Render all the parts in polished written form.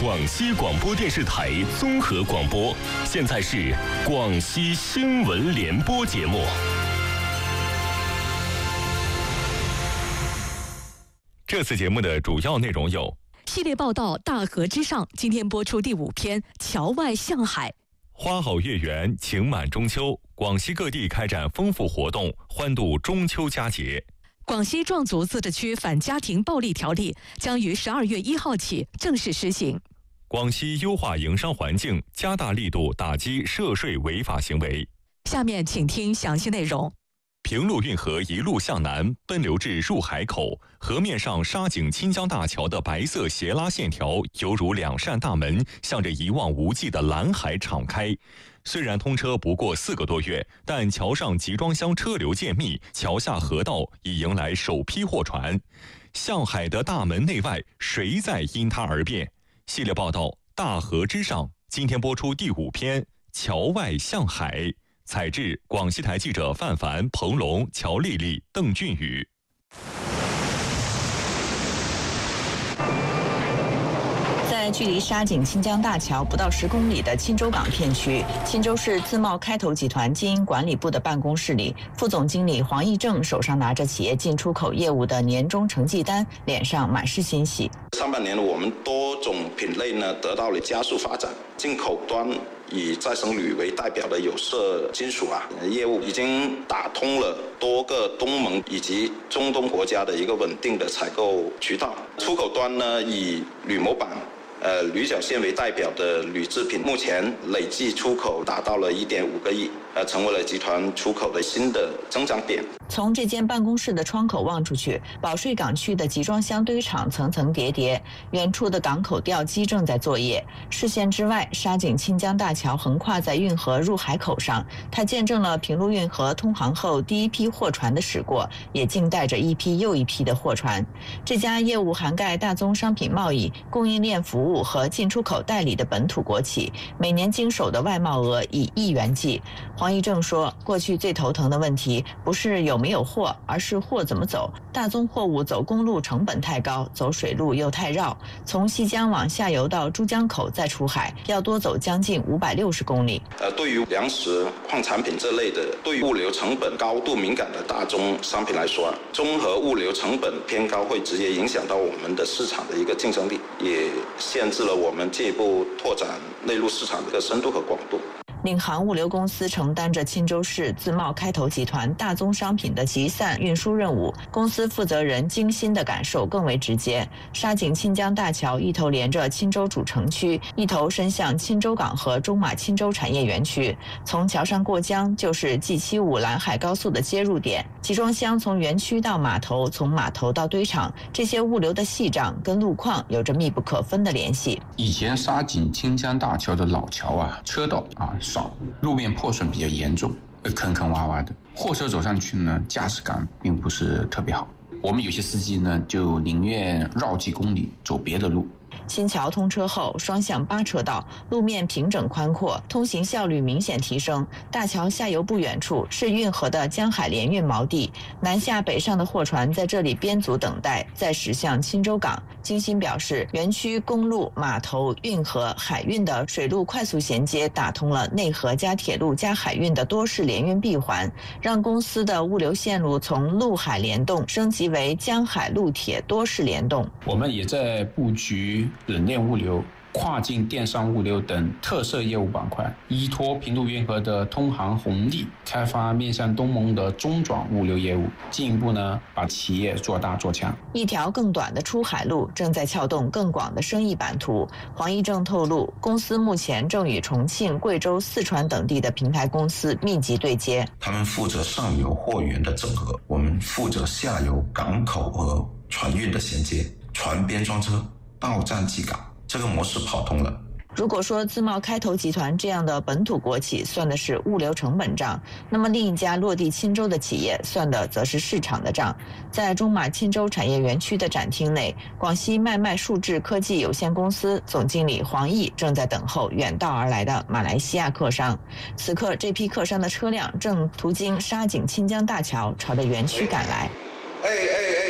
广西广播电视台综合广播，现在是广西新闻联播节目。这次节目的主要内容有： 系列报道《大河之上》，今天播出第5篇《桥外向海》。 花好月圆，情满中秋，广西各地开展丰富活动，欢度中秋佳节。 广西壮族自治区反家庭暴力条例将于12月1号起正式施行。 广西优化营商环境，加大力度打击涉税违法行为。 下面请听详细内容。 平陆运河一路向南奔流至入海口，河面上沙井清江大桥的白色斜拉线条犹如2扇大门，向着一望无际的蓝海敞开。虽然通车不过4个多月，但桥上集装箱车流渐密，桥下河道已迎来首批货船。向海的大门内外，谁在因它而变？系列报道《大河之上》今天播出第5篇《桥外向海》。采制广西台记者范凡、彭龙、乔丽丽、邓俊宇。 在距离沙井清江大桥不到10公里的钦州港片区，钦州市自贸开投集团经营管理部的办公室里，副总经理黄义正手上拿着企业进出口业务的年终成绩单，脸上满是欣喜。 上半年我们多种品类呢得到了加速发展，进口端以再生铝为代表的有色金属业务已经打通了多个东盟以及中东国家的一个稳定的采购渠道。出口端呢，以铝模板、铝角线为代表的铝制品，目前累计出口达到了1.5个亿，成为了集团出口的新的增长点。 从这间办公室的窗口望出去，保税港区的集装箱堆场层层叠叠，远处的港口吊机正在作业。视线之外，沙井清江大桥横跨在运河入海口上，它见证了平陆运河通航后第一批货船的驶过，也静待着一批又一批的货船。这家业务涵盖大宗商品贸易、供应链服务和进出口代理的本土国企，每年经手的外贸额以亿元计。黄义正说，过去最头疼的问题不是有没有货，而是货怎么走。大宗货物走公路成本太高，走水路又太绕，从西江往下游到珠江口再出海，要多走将近560公里。 对于粮食、矿产品这类的对物流成本高度敏感的大宗商品来说，综合物流成本偏高会直接影响到我们的市场的一个竞争力，也限制了我们进一步拓展内陆市场的一个深度和广度。 领航物流公司承担着钦州市自贸开投集团大宗商品的集散运输任务，公司负责人精心的感受更为直接。沙井清江大桥一头连着钦州主城区，一头伸向钦州港和中马钦州产业园区，从桥上过江就是 G75蓝海高速的接入点。集装箱从园区到码头，从码头到堆场，这些物流的细账跟路况有着密不可分的联系。 以前沙井清江大桥的老桥车道少，路面破损比较严重，坑坑洼洼的，货车走上去呢，驾驶感并不是特别好。我们有些司机呢，就宁愿绕几公里走别的路。 新桥通车后，双向8车道，路面平整宽阔，通行效率明显提升。大桥下游不远处是运河的江海联运锚地，南下北上的货船在这里编组等待，再驶向钦州港。金鑫表示，园区公路、码头、运河、海运的水路快速衔接，打通了内河加铁路加海运的多式联运闭环，让公司的物流线路从陆海联动升级为江海陆铁多式联动。 我们也在布局冷链物流、跨境电商物流等特色业务板块，依托平陆运河的通航红利，开发面向东盟的中转物流业务，进一步呢把企业做大做强。 一条更短的出海路正在撬动更广的生意版图。黄义正透露，公司目前正与重庆、贵州、四川等地的平台公司密集对接。 他们负责上游货源的整合，我们负责下游港口和船运的衔接，船边装车，到站即港。这个模式跑通了。 如果说自贸开投集团这样的本土国企算的是物流成本账，那么另一家落地钦州的企业算的则是市场的账。在中马钦州产业园区的展厅内，广西麦数智科技有限公司总经理黄毅正在等候远道而来的马来西亚客商。此刻，这批客商的车辆正途经沙井清江大桥，朝着园区赶来。 拿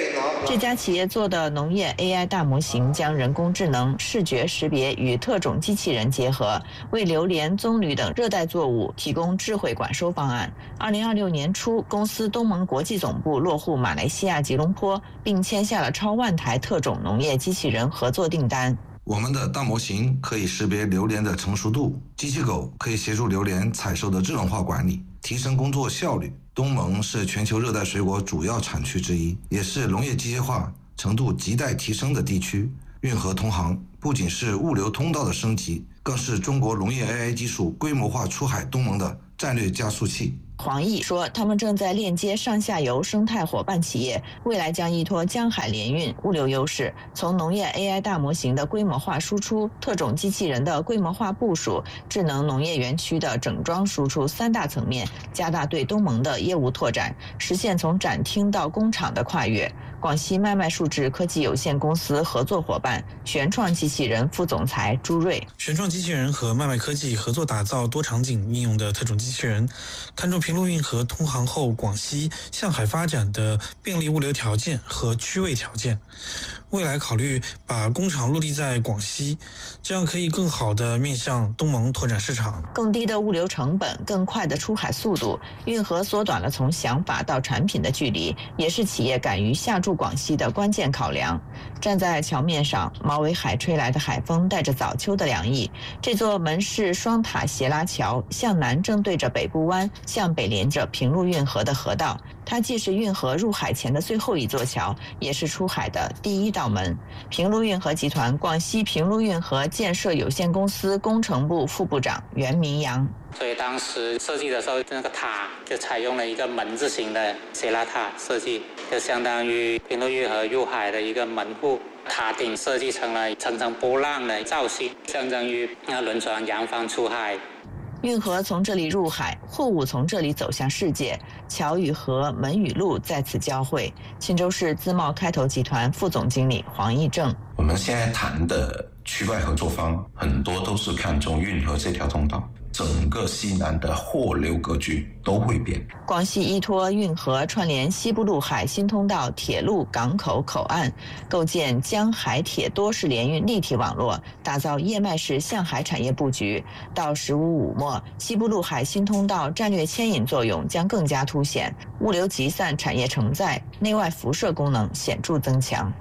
这家企业做的农业 AI 大模型将人工智能、视觉识别与特种机器人结合，为榴莲、棕榈等热带作物提供智慧管收方案。2026年初，公司东盟国际总部落户马来西亚吉隆坡，并签下了超万台特种农业机器人合作订单。 我们的大模型可以识别榴莲的成熟度，机器狗可以协助榴莲采收的智能化管理，提升工作效率。东盟是全球热带水果主要产区之一，也是农业机械化程度亟待提升的地区。运河通航不仅是物流通道的升级，更是中国农业 AI 技术规模化出海东盟的战略加速器。 黄毅说，他们正在链接上下游生态伙伴企业，未来将依托江海联运物流优势，从农业 AI 大模型的规模化输出、特种机器人的规模化部署、智能农业园区的整装输出3大层面，加大对东盟的业务拓展，实现从展厅到工厂的跨越。广西麦麦数智科技有限公司合作伙伴、玄创机器人副总裁朱瑞。 玄创机器人和麦麦科技合作打造多场景应用的特种机器人，看中平陆运河通航后广西向海发展的便利物流条件和区位条件，未来考虑把工厂落地在广西，这样可以更好地面向东盟拓展市场。 更低的物流成本，更快的出海速度，运河缩短了从想法到产品的距离，也是企业敢于下驻广西的关键考量。站在桥面上，毛尾海吹来的海风带着早秋的凉意。这座门式双塔斜拉桥向南正对着北部湾，向北连着平陆运河的河道。它既是运河入海前的最后一座桥，也是出海的第一道门。平陆运河集团广西平陆运河建设有限公司工程部副部长袁明阳。 所以当时设计的时候，那个塔就采用了一个门字形的斜拉塔设计，就相当于平陆运河入海的一个门户。塔顶设计成了层层波浪的造型，象征于轮船扬帆出海。 运河从这里入海，货物从这里走向世界，桥与河，门与路在此交汇。钦州市自贸开投集团副总经理黄义正： 我们现在谈的区外合作方很多都是看中运河这条通道，整个西南的货流格局都会变。 广西依托运河串联西部陆海新通道、铁路、港口、口岸，构建江海铁多式联运立体网络，打造叶脉式向海产业布局。到15/5末，西部陆海新通道战略牵引作用将更加凸显，物流集散、产业承载、内外辐射功能显著增强。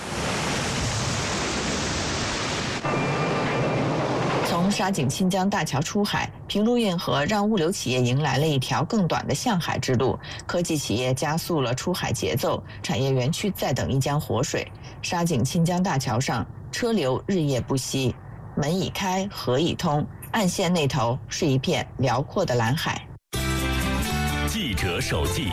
从沙井清江大桥出海，平陆运河让物流企业迎来了一条更短的向海之路，科技企业加速了出海节奏，产业园区再等一江活水。沙井清江大桥上，车流日夜不息，门已开，河已通，岸线那头是一片辽阔的蓝海。 记者手记。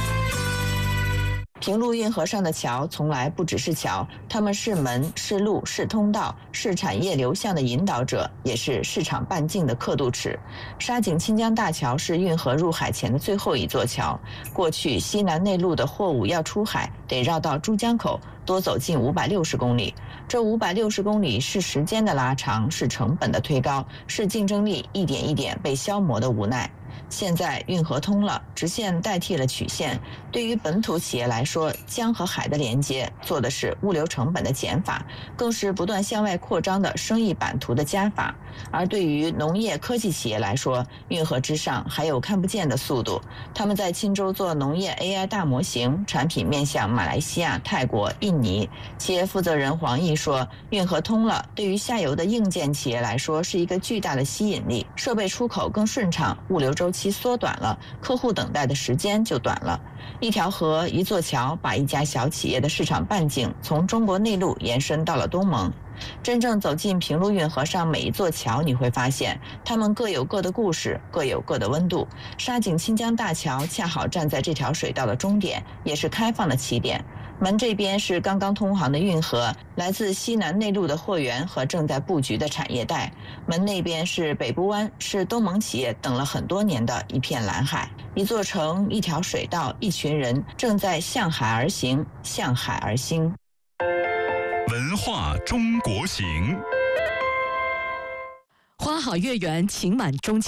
平陆运河上的桥从来不只是桥，它们是门、是路、是通道，是产业流向的引导者，也是市场半径的刻度尺。沙井清江大桥是运河入海前的最后一座桥。过去西南内陆的货物要出海，得绕到珠江口，多走近560公里。这560公里是时间的拉长，是成本的推高，是竞争力一点一点被消磨的无奈。现在运河通了，直线代替了曲线。对于本土企业来说，江和海的连接做的是物流成本的减法，更是不断向外扩张的生意版图的加法。而对于农业科技企业来说，运河之上还有看不见的速度。他们在钦州做农业 AI 大模型，产品面向马来西亚、泰国、印尼。企业负责人黄毅说，运河通了，对于下游的硬件企业来说是一个巨大的吸引力，设备出口更顺畅，物流周期缩短了，客户等待的时间就短了。一条河，一座桥，把一家小企业的市场半径从中国内陆延伸到了东盟。真正走进平陆运河上每一座桥，你会发现它们各有各的故事，各有各的温度。沙井清江大桥恰好站在这条水道的终点，也是开放的起点。门这边是刚刚通航的运河，来自西南内陆的货源和正在布局的产业带。门那边是北部湾，是东盟企业等了很多年的一片蓝海。一座城，一条水道，一群人正在向海而行，向海而兴。 文化中国行。 花好月圆，情满中秋。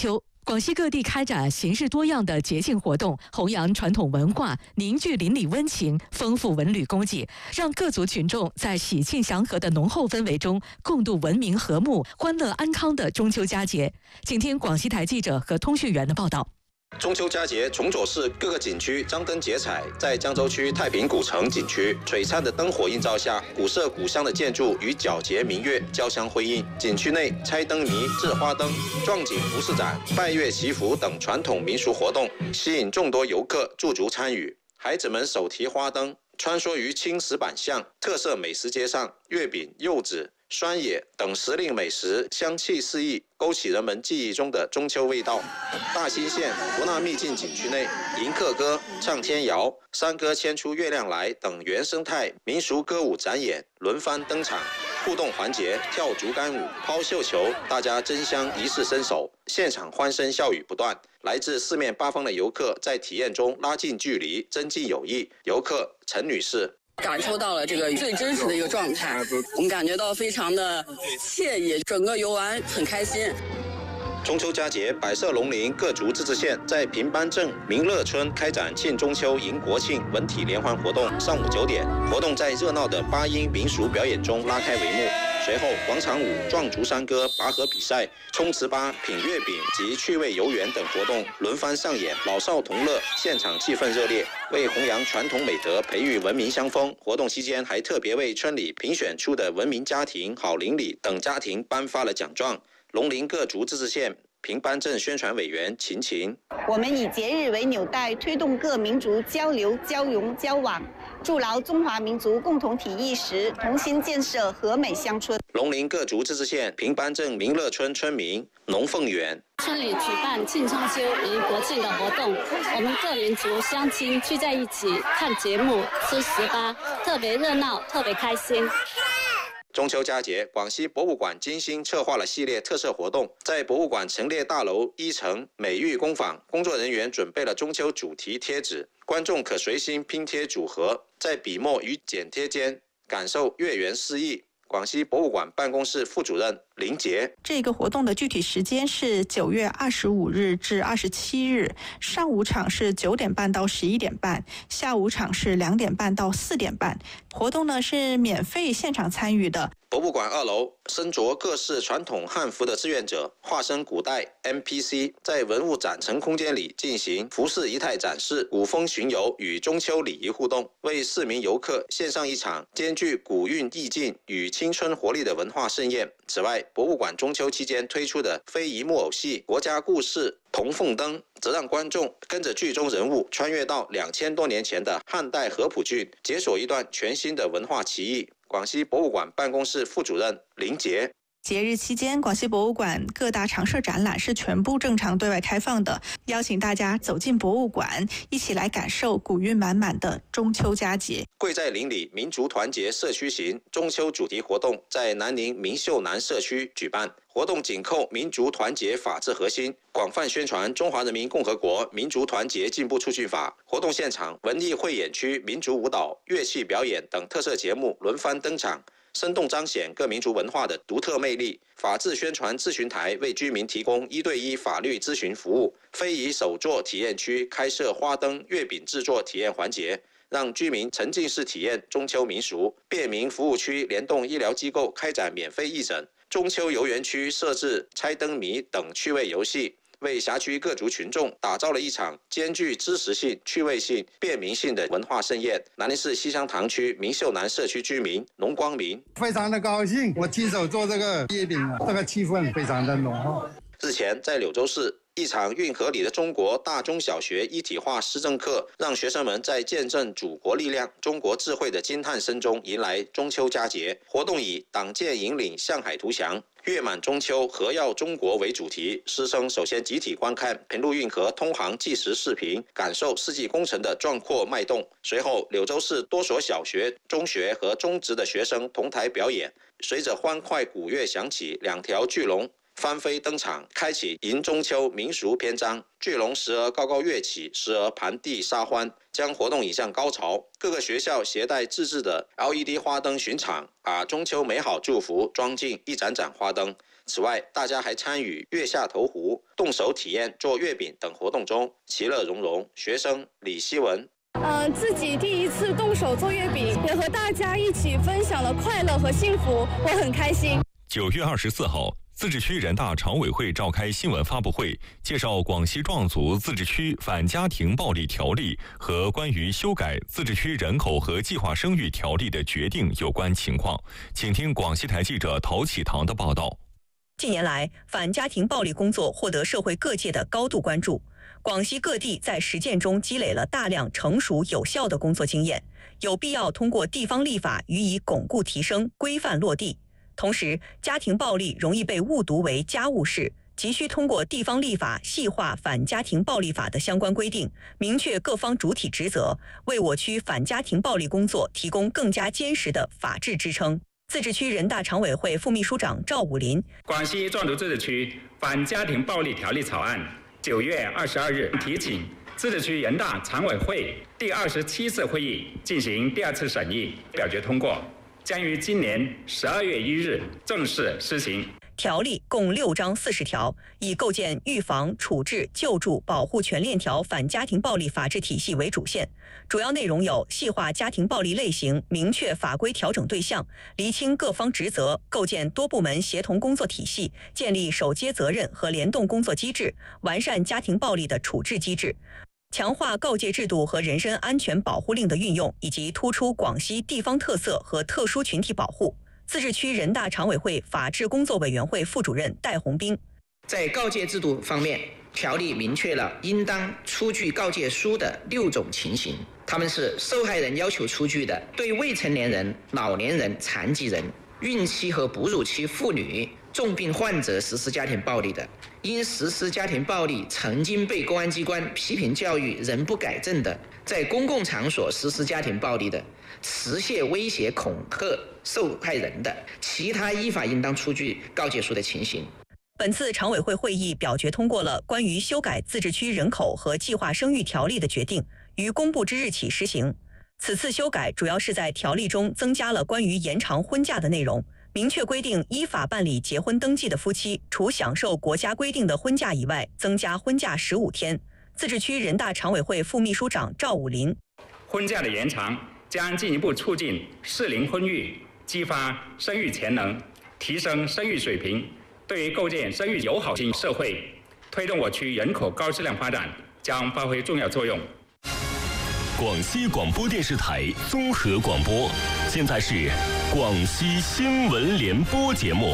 广西各地开展形式多样的节庆活动，弘扬传统文化，凝聚邻里温情，丰富文旅供给，让各族群众在喜庆祥和的浓厚氛围中，共度文明和睦、欢乐安康的中秋佳节。请听广西台记者和通讯员的报道。 中秋佳节，崇左市各个景区张灯结彩，在江州区太平古城景区，璀璨的灯火映照下，古色古香的建筑与皎洁明月交相辉映。景区内拆灯谜、制花灯、壮景服饰展、拜月祈福等传统民俗活动，吸引众多游客驻足参与。孩子们手提花灯，穿梭于青石板巷、特色美食街上，月饼、柚子、酸野等时令美食香气四溢，勾起人们记忆中的中秋味道。大兴县福纳秘境景区内，迎客歌、唱天谣、山歌牵出月亮来等原生态民俗歌舞展演轮番登场，互动环节跳竹竿舞、抛绣球，大家争相一试身手，现场欢声笑语不断。来自四面八方的游客在体验中拉近距离，增进友谊。游客陈女士。 感受到了这个最真实的一个状态，我们感觉到非常的惬意，整个游玩很开心。 中秋佳节，百色龙陵各族自治县在平班镇民乐村开展庆中秋迎国庆文体联欢活动。上午9点，活动在热闹的八音民俗表演中拉开帷幕。随后，广场舞、壮竹山歌、拔河比赛、冲糍粑、品月饼及趣味游园等活动轮番上演，老少同乐，现场气氛热烈。为弘扬传统美德、培育文明乡风，活动期间还特别为村里评选出的文明家庭、好邻里等家庭颁发了奖状。龙陵各族自治县平班镇宣传委员秦琴， 我们以节日为纽带，推动各民族交流、交融、交往，筑牢中华民族共同体意识，同心建设和美乡村。 龙陵各族自治县平班镇民乐村村民龙凤元， 村里举办庆中秋迎国庆的活动，我们各民族乡亲聚在一起看节目、吃糍粑，特别热闹，特别开心。 中秋佳节，广西博物馆精心策划了系列特色活动，在博物馆陈列大楼1层美育工坊，工作人员准备了中秋主题贴纸，观众可随心拼贴组合，在笔墨与剪贴间感受月圆诗意。广西博物馆办公室副主任林杰， 这个活动的具体时间是9月25日至27日，上午场是9点半到11点半，下午场是2点半到4点半。活动呢是免费现场参与的。 博物馆2楼，身着各式传统汉服的志愿者化身古代 NPC， 在文物展陈空间里进行服饰仪态展示、古风巡游与中秋礼仪互动，为市民游客献上一场兼具古韵意境与青春活力的文化盛宴。此外，博物馆中秋期间推出的非遗木偶戏《国家故事铜凤灯》，则让观众跟着剧中人物穿越到2000多年前的汉代合浦郡，解锁一段全新的文化奇异。广西博物馆办公室副主任林杰， 节日期间，广西博物馆各大常设展览是全部正常对外开放的，邀请大家走进博物馆，一起来感受古韵满满的中秋佳节。 贵在邻里民族团结社区行中秋主题活动在南宁明秀南社区举办，活动紧扣民族团结法治核心，广泛宣传中华人民共和国民族团结进步促进法。活动现场，文艺汇演区民族舞蹈、乐器表演等特色节目轮番登场，生动彰显各民族文化的独特魅力。法治宣传咨询台为居民提供1对1法律咨询服务。非遗手作体验区开设花灯、月饼制作体验环节，让居民沉浸式体验中秋民俗。便民服务区联动医疗机构开展免费义诊。中秋游园区设置猜灯谜等趣味游戏，为辖区各族群众打造了一场兼具知识性、趣味性、便民性的文化盛宴。南宁市西乡塘区明秀南社区居民龙光明， 非常的高兴，我亲手做这个月饼，这个气氛非常的浓厚。 日前，在柳州市，一场运河里的中国大中小学一体化施政课，让学生们在见证祖国力量、中国智慧的惊叹声中迎来中秋佳节。活动以党建引领向海图翔，月满中秋何耀中国为主题，师生首先集体观看平陆运河通航纪实视频，感受世纪工程的壮阔脉动。随后，柳州市多所小学、中学和中职的学生同台表演，随着欢快鼓乐响起，2条巨龙翻飞登场，开启迎中秋民俗篇章。巨龙时而高高跃起，时而盘地撒欢，将活动引向高潮。各个学校携带自制的 LED 花灯巡场，把中秋美好祝福装进一盏盏花灯。此外，大家还参与月下投壶、 动手体验做月饼等活动中其乐融融。学生李希文。 自己第一次动手做月饼，也和大家一起分享了快乐和幸福，我很开心。 9月24号，自治区人大常委会召开新闻发布会，介绍广西壮族自治区反家庭暴力条例和关于修改自治区人口和计划生育条例的决定有关情况。请听广西台记者陶启堂的报道。 近年来，反家庭暴力工作获得社会各界的高度关注。广西各地在实践中积累了大量成熟有效的工作经验，有必要通过地方立法予以巩固提升、规范落地。同时，家庭暴力容易被误读为家务事，急需通过地方立法细化反家庭暴力法的相关规定，明确各方主体职责，为我区反家庭暴力工作提供更加坚实的法治支撑。自治区人大常委会副秘书长赵武林： 广西壮族自治区反家庭暴力条例草案9月22日提请自治区人大常委会第27次会议进行第2次审议，表决通过，将于今年12月1日正式施行。 条例共6章40条，以构建预防、处置、救助、保护全链条反家庭暴力法治体系为主线，主要内容有细化家庭暴力类型，明确法规调整对象，厘清各方职责，构建多部门协同工作体系，建立首接责任和联动工作机制，完善家庭暴力的处置机制，强化告诫制度和人身安全保护令的运用，以及突出广西地方特色和特殊群体保护。自治区人大常委会法制工作委员会副主任戴红兵： 在告诫制度方面，条例明确了应当出具告诫书的6种情形，他们是受害人要求出具的，对未成年人、老年人、残疾人、孕期和哺乳期妇女、重病患者实施家庭暴力的，因实施家庭暴力曾经被公安机关批评教育仍不改正的，在公共场所实施家庭暴力的，持械威胁恐吓受害人的，其他依法应当出具告诫书的情形。 本次常委会会议表决通过了关于修改自治区人口和计划生育条例的决定，于公布之日起施行。此次修改主要是在条例中增加了关于延长婚假的内容，明确规定依法办理结婚登记的夫妻，除享受国家规定的婚假以外，增加婚假15天。自治区人大常委会副秘书长赵武林： 婚假的延长将进一步促进适龄婚育，激发生育潜能，提升生育水平，对于构建生育友好型社会，推动我区人口高质量发展将发挥重要作用。 广西广播电视台综合广播，现在是广西新闻联播节目。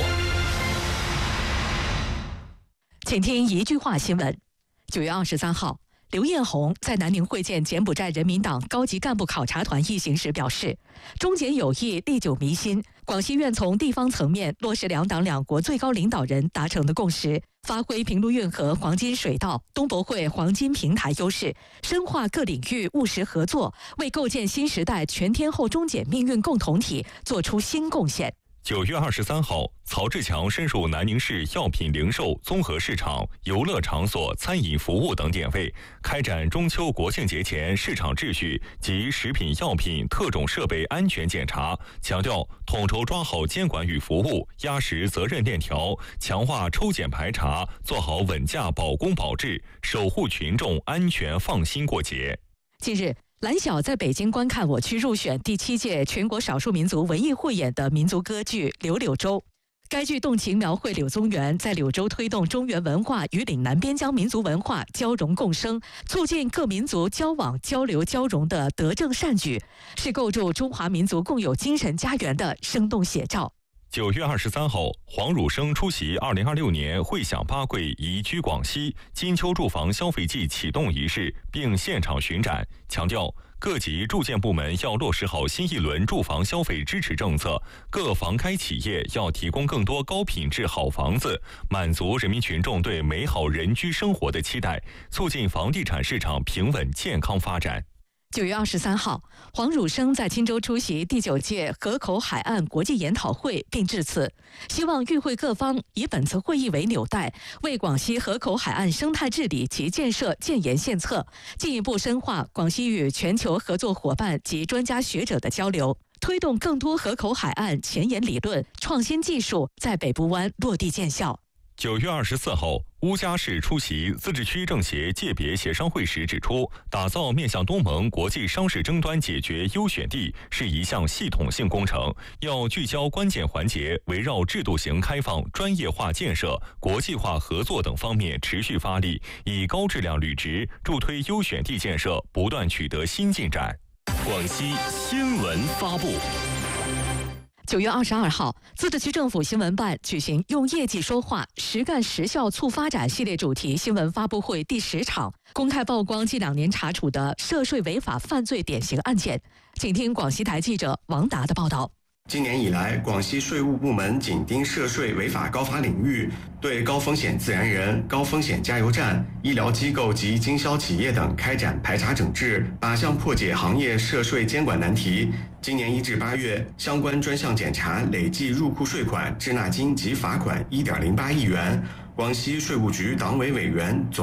请听一句话新闻。9月23号，刘彦宏在南宁会见柬埔寨人民党高级干部考察团一行时表示，中柬友谊历久弥新，广西愿从地方层面落实两党两国最高领导人达成的共识，发挥平陆运河黄金水道、东博会黄金平台优势，深化各领域务实合作，为构建新时代全天候中柬命运共同体做出新贡献。 9月23号，曹志强深入南宁市药品零售、综合市场、游乐场所、餐饮服务等点位，开展中秋国庆节前市场秩序及食品药品特种设备安全检查，强调统筹抓好监管与服务，压实责任链条，强化抽检排查，做好稳价保供保质，守护群众安全放心过节。 近日，蓝晓在北京观看我区入选第7届全国少数民族文艺汇演的民族歌剧《柳柳州》。该剧动情描绘柳宗元在柳州推动中原文化与岭南边疆民族文化交融共生，促进各民族交往交流交融的德政善举，是构筑中华民族共有精神家园的生动写照。 9月23号，黄汝生出席2026年会享八桂移居广西金秋住房消费季启动仪式，并现场巡展，强调各级住建部门要落实好新一轮住房消费支持政策，各房开企业要提供更多高品质好房子，满足人民群众对美好人居生活的期待，促进房地产市场平稳健康发展。 9月23号，黄汝生在钦州出席第9届河口海岸国际研讨会并致辞，希望与会各方以本次会议为纽带，为广西河口海岸生态治理及建设建言献策，进一步深化广西与全球合作伙伴及专家学者的交流，推动更多河口海岸前沿理论、创新技术在北部湾落地见效。 9月24号，乌家市出席自治区政协界别协商会时指出，打造面向东盟国际商事争端解决优选地是一项系统性工程，要聚焦关键环节，围绕制度型开放、专业化建设、国际化合作等方面持续发力，以高质量履职，助推优选地建设不断取得新进展。广西新闻发布。 9月22号，自治区政府新闻办举行用业绩说话，实干实效促发展系列主题新闻发布会第10场，公开曝光近2年查处的涉税违法犯罪典型案件。请听广西台记者王达的报道。 今年以来，广西税务部门紧盯涉税违法高发领域，对高风险自然人、高风险加油站、医疗机构及经销企业等开展排查整治，靶向破解行业涉税监管难题。今年1至8月，相关专项检查累计入库税款、滞纳金及罚款1.08亿元。广西税务局党委委员总